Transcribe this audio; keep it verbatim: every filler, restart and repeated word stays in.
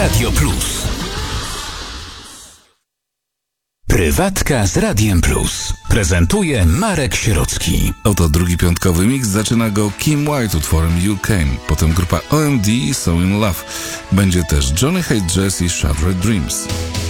Radio Plus. Prywatka z Radiem Plus. Prezentuje Marek Sierocki. Oto drugi piątkowy mix. Zaczyna go Kim White utworem You Came. Potem grupa O M D So In Love. Będzie też Johnny Hate Jazz i Shattered Dreams.